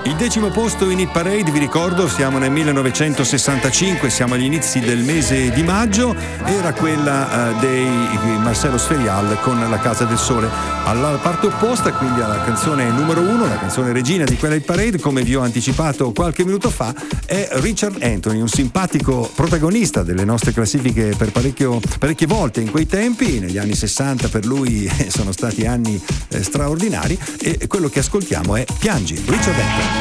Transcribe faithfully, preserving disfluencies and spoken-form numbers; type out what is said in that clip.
Il decimo posto in Hit Parade, vi ricordo, siamo nel millenovecentosessantacinque, siamo agli inizi del mese di maggio, era quella uh, dei Marcello Sferial con La Casa del Sole. Alla parte opposta, quindi alla canzone numero uno, la canzone regina di quella Hit Parade, come vi ho anticipato qualche minuto fa, è Richard Anthony, un simpatico protagonista delle nostre classifiche per parecchio, parecchie volte in quei tempi. Negli anni sessanta per lui sono stati anni eh, straordinari, e quello che ascoltiamo è Piangi, Richard Anthony.